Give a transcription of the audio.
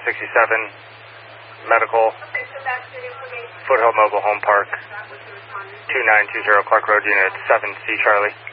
167 Medical, Foothill Mobile Home Park, 2920 Clark Road, Unit 7C Charlie.